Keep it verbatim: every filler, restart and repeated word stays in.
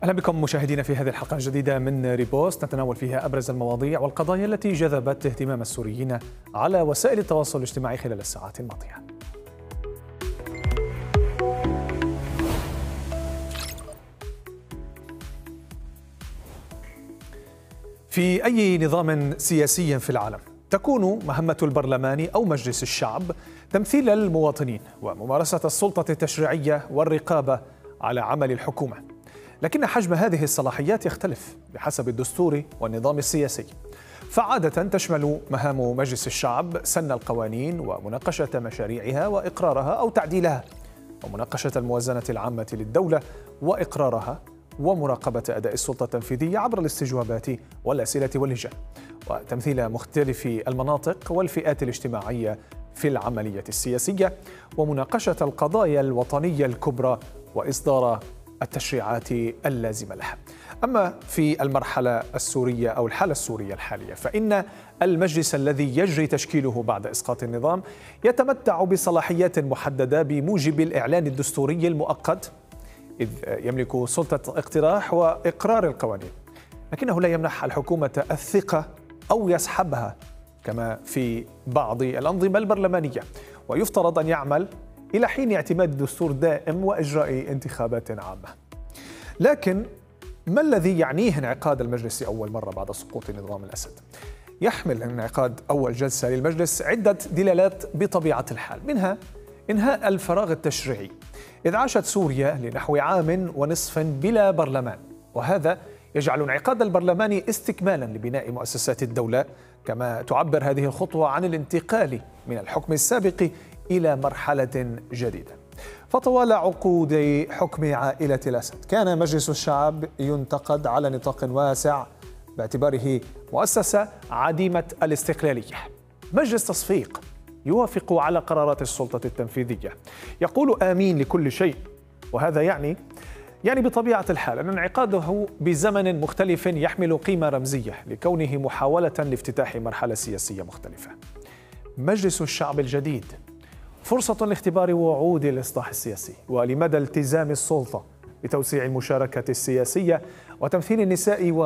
أهلا بكم مشاهدينا في هذه الحلقة الجديدة من ريبوست نتناول فيها أبرز المواضيع والقضايا التي جذبت اهتمام السوريين على وسائل التواصل الاجتماعي خلال الساعات الماضية. في أي نظام سياسي في العالم تكون مهمة البرلمان أو مجلس الشعب تمثيل المواطنين وممارسة السلطة التشريعية والرقابة على عمل الحكومة، لكن حجم هذه الصلاحيات يختلف بحسب الدستور والنظام السياسي، فعادة تشمل مهام مجلس الشعب سن القوانين ومناقشة مشاريعها وإقرارها أو تعديلها، ومناقشة الموازنة العامة للدولة وإقرارها، ومراقبة أداء السلطة التنفيذية عبر الاستجوابات والأسئلة واللجان، وتمثيل مختلف المناطق والفئات الاجتماعية في العملية السياسية، ومناقشة القضايا الوطنية الكبرى وإصدار التشريعات اللازمة لها. أما في المرحلة السورية أو الحالة السورية الحالية فإن المجلس الذي يجري تشكيله بعد إسقاط النظام يتمتع بصلاحيات محددة بموجب الإعلان الدستوري المؤقت، إذ يملك سلطة اقتراح وإقرار القوانين، لكنه لا يمنح الحكومة الثقة أو يسحبها كما في بعض الأنظمة البرلمانية، ويفترض أن يعمل إلى حين اعتماد الدستور دائم وإجراء انتخابات عامة. لكن ما الذي يعنيه انعقاد المجلس أول مرة بعد سقوط نظام الأسد؟ يحمل انعقاد أول جلسة للمجلس عدة دلالات بطبيعة الحال، منها إنهاء الفراغ التشريعي، إذ عاشت سوريا لنحو عام ونصف بلا برلمان، وهذا يجعل انعقاد البرلمان استكمالا لبناء مؤسسات الدولة، كما تعبر هذه الخطوة عن الانتقال من الحكم السابق إلى مرحلة جديدة. فطوال عقود حكم عائلة الأسد كان مجلس الشعب ينتقد على نطاق واسع باعتباره مؤسسة عديمة الاستقلالية، مجلس تصفيق يوافق على قرارات السلطة التنفيذية، يقول آمين لكل شيء، وهذا يعني يعني بطبيعة الحال أن انعقاده بزمن مختلف يحمل قيمة رمزية لكونه محاولة لافتتاح مرحلة سياسية مختلفة. مجلس الشعب الجديد فرصة لاختبار وعود الإصلاح السياسي ولمدى التزام السلطة بتوسيع المشاركة السياسية وتمثيل النساء